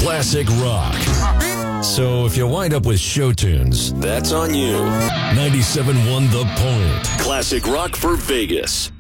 classic rock. So if you wind up with show tunes, that's on you. 97.1 The Point. Classic rock for Vegas.